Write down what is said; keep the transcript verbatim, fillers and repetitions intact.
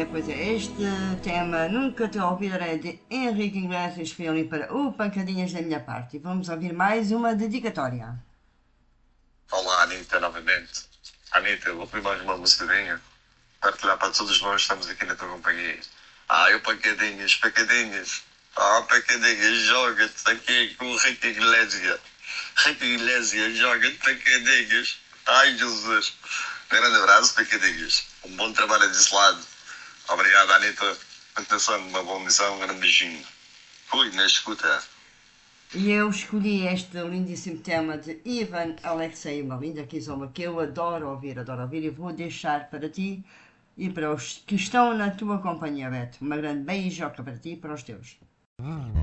Olha, pois é, este tema Nunca Te Ouvirei de Henrique Iglesias foi ali para o Pancadinhas da minha parte. E vamos ouvir mais uma dedicatória. Olá, Anitta, novamente. Anitta, eu vou pedir mais uma músicadinha. Partilhar para todos nós, estamos aqui na tua companhia. Ah, eu Pancadinhas, Pancadinhas. Ah, Pancadinhas, joga-te aqui com o Ricky Iglesias. Ricky Iglesias, joga-te Pancadinhas. Ai, Jesus. Um grande abraço, Pancadinhas. Um bom trabalho desse lado. Obrigado, Anitta. Atenção, uma boa missão, um grande beijinho. Fui, na escuta. E eu escolhi este lindíssimo tema de Ivan Alexei, uma linda quizomba que eu adoro ouvir, adoro ouvir e vou deixar para ti e para os que estão na tua companhia, Beto. Uma grande beijoca para ti e para os teus.